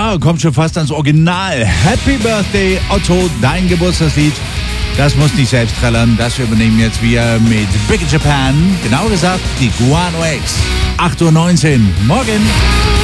Ja, kommt schon fast ans Original. Happy Birthday, Otto, dein Geburtstagslied. Das muss nicht selbst trällern, das übernehmen jetzt wir mit Big Japan. Genau gesagt, die Guano X. 8:19 Uhr. Morgen.